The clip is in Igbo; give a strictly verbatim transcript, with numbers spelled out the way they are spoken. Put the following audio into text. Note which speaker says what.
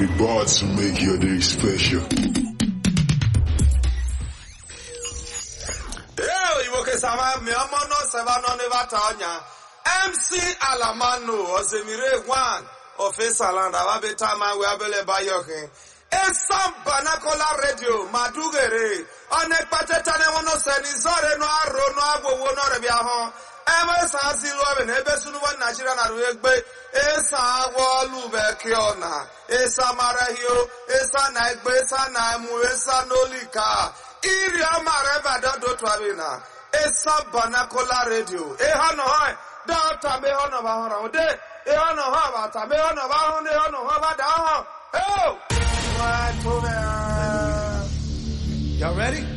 Speaker 1: We bought to make your day special.
Speaker 2: M C Alamano Osemire one of Esaland Ababeta man we abele bayoke. Esam Banakola Radio Madugere on a patetane wono senizore no aro no agbo no rebiaho. Ewe sa silu ebe ebe sunu wa Nigeria na ruegbe esa wolu bekiona esa marahio esa na egbe esa na emu esa nolika iri amare bada do twabina esa Banakola Radio e hano hai Data me hono ba hono de e hono ha ba ta me hono ba hono e hono ha ba da ho. Oh! Right over. Y'all ready?